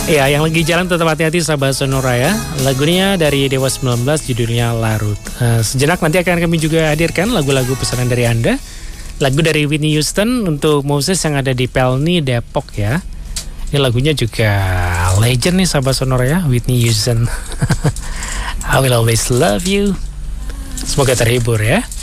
Ya, yang lagi jalan tetap hati-hati sahabat Sonora ya. Lagunya dari Dewa 19 judulnya Larut. Sejenak nanti akan kami juga hadirkan lagu-lagu pesanan dari Anda. Lagu dari Whitney Houston untuk Moses yang ada di Pelni, Depok ya. Ini lagunya juga legend nih sahabat Sonora ya, Whitney Houston. I will always love you. Semoga terhibur ya.